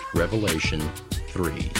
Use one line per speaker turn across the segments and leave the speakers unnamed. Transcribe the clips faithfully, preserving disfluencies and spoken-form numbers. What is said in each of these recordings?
Revelation three.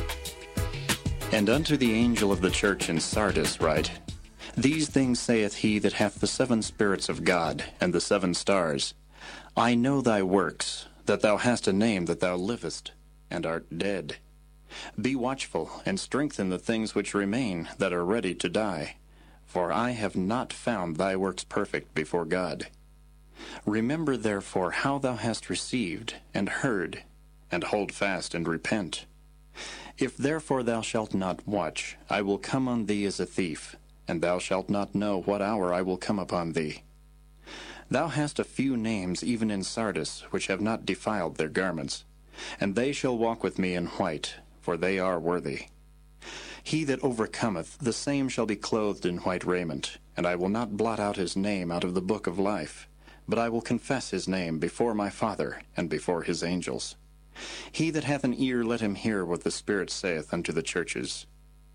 And unto the angel of the church in Sardis write, These things saith he that hath the seven spirits of God, and the seven stars. I know thy works, that thou hast a name that thou livest, and art dead. Be watchful, and strengthen the things which remain, that are ready to die. For I have not found thy works perfect before God. Remember therefore how thou hast received, and heard, and hold fast and repent. If therefore thou shalt not watch, I will come on thee as a thief, and thou shalt not know what hour I will come upon thee. Thou hast a few names even in Sardis, which have not defiled their garments, and they shall walk with me in white, for they are worthy. He that overcometh, the same shall be clothed in white raiment, and I will not blot out his name out of the book of life, but I will confess his name before my Father and before his angels. He that hath an ear, let him hear what the Spirit saith unto the churches.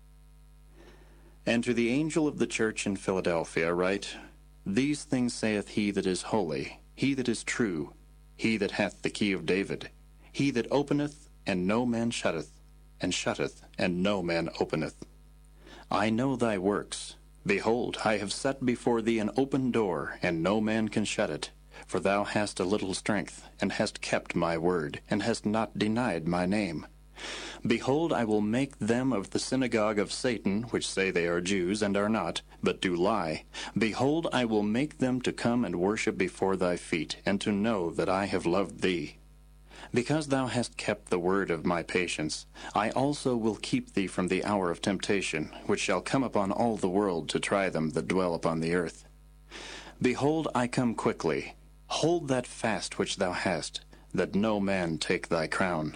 And to the angel of the church in Philadelphia write, These things saith he that is holy, he that is true, he that hath the key of David, he that openeth, and no man shutteth, and shutteth, and no man openeth. I know thy works. Behold, I have set before thee an open door, and no man can shut it. For thou hast a little strength, and hast kept my word, and hast not denied my name. Behold, I will make them of the synagogue of Satan, which say they are Jews, and are not, but do lie. Behold, I will make them to come and worship before thy feet, and to know that I have loved thee. Because thou hast kept the word of my patience, I also will keep thee from the hour of temptation, which shall come upon all the world to try them that dwell upon the earth. Behold, I come quickly. Hold that fast which thou hast, that no man take thy crown.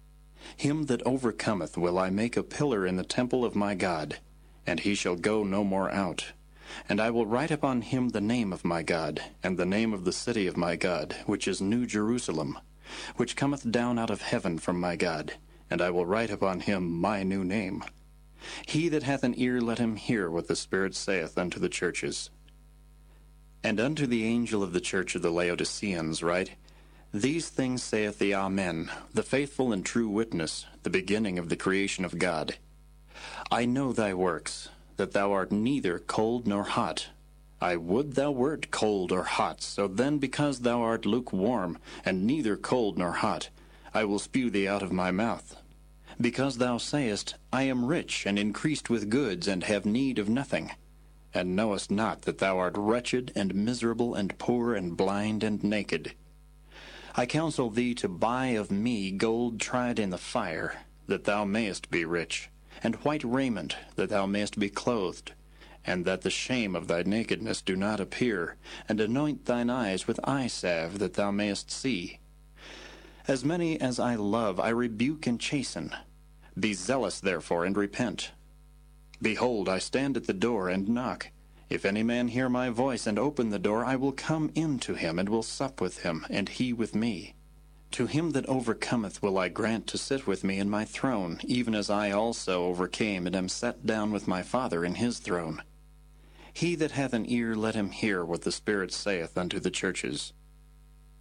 Him that overcometh will I make a pillar in the temple of my God, and he shall go no more out. And I will write upon him the name of my God, and the name of the city of my God, which is New Jerusalem, which cometh down out of heaven from my God, and I will write upon him my new name. He that hath an ear, let him hear what the Spirit saith unto the churches. And unto the angel of the church of the Laodiceans write, These things saith the Amen, the faithful and true witness, the beginning of the creation of God. I know thy works, that thou art neither cold nor hot. I would thou wert cold or hot, so then because thou art lukewarm, and neither cold nor hot, I will spew thee out of my mouth. Because thou sayest, I am rich, and increased with goods, and have need of nothing, and knowest not that thou art wretched, and miserable, and poor, and blind, and naked. I counsel thee to buy of me gold tried in the fire, that thou mayest be rich, and white raiment, that thou mayest be clothed, and that the shame of thy nakedness do not appear, and anoint thine eyes with eye salve, that thou mayest see. As many as I love I rebuke and chasten. Be zealous therefore, and repent. Behold, I stand at the door and knock. If any man hear my voice and open the door, I will come in to him, and will sup with him, and he with me. To him that overcometh will I grant to sit with me in my throne, even as I also overcame, and am set down with my Father in his throne. He that hath an ear, let him hear what the Spirit saith unto the churches.